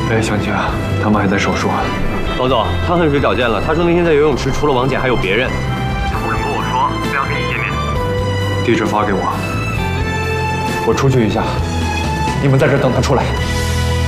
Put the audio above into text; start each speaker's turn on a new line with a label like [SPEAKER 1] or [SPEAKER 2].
[SPEAKER 1] 哎，小姐，他们还在手术。
[SPEAKER 2] 王总，他恨水找见了，他说那天在游泳池除了王姐还有别人。小夫人跟我说，非要跟你见面。
[SPEAKER 1] 地址发给我，我出去一下，你们在这等他出来。